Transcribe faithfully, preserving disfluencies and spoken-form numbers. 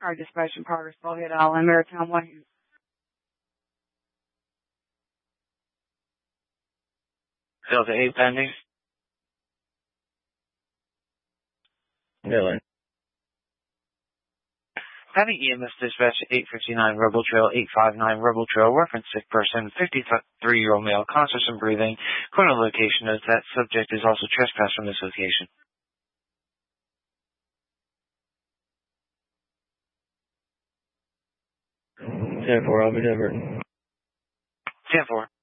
Car dispatch in progress. Go ahead, Island Maritime One. Delta eight pending. Dylan. Having E M S dispatch eight fifty-nine Rebel Trail, eight five nine Rebel Trail, reference sick person, fifty-three-year-old male, conscious and breathing. Current location notes that subject is also trespassed from this location. ten four, I'll be diverting. ten four.